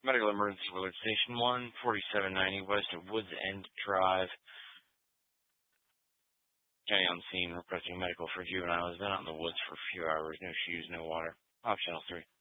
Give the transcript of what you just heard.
Medical emergency alert station 1, 4790 West of Woods End Drive. County on scene requesting medical for juvenile. Has been out in the woods for a few hours. No shoes, no water. Optional 3.